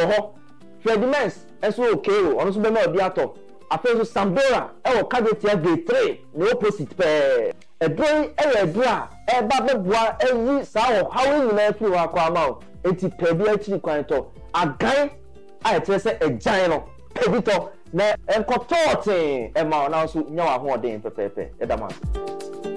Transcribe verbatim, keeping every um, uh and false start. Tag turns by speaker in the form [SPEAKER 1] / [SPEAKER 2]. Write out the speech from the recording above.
[SPEAKER 1] ho Fredimens eso okay o ono so be ma obi ato afa so Sambora e wo Kagetia grade three no opposite pe edron e ye dra e ba beboa eyi sa ho hawo nyina fi wa kwa ma o enti pe bi akiri kwan to agan a etre se ejan no pedito na enkototin e ma na so nya wa ho odin pepepe e da ma